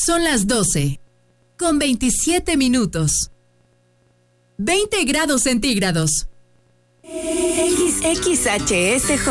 Son las 12, con 27 minutos. 20 grados centígrados. XHSJ